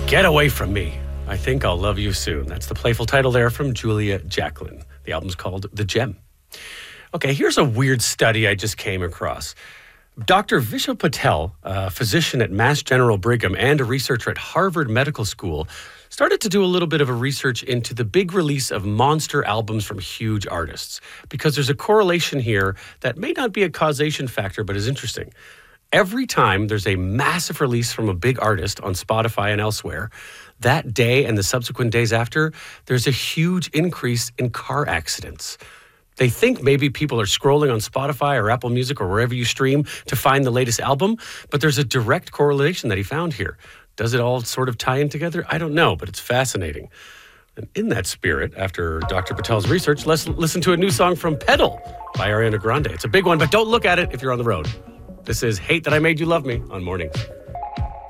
Get Away From Me. I Think I'll Love You Soon. That's the playful title there from Julia Jacklin. The album's called The Gem. Okay, here's a weird study I just came across. Dr. Vishal Patel, a physician at Mass General Brigham and a researcher at Harvard Medical School, started to do a little bit of a research into the big release of monster albums from huge artists, because there's a correlation here that may not be a causation factor, but is interesting. Every time there's a massive release from a big artist on Spotify and elsewhere, that day and the subsequent days after, there's a huge increase in car accidents. They think maybe people are scrolling on Spotify or Apple Music or wherever you stream to find the latest album, but there's a direct correlation that he found here. Does it all sort of tie in together? I don't know, but it's fascinating. And in that spirit, after Dr. Patel's research, let's listen to a new song from Pedal by Ariana Grande. It's a big one, but don't look at it if you're on the road. This is Hate That I Made You Love Me on Mornings.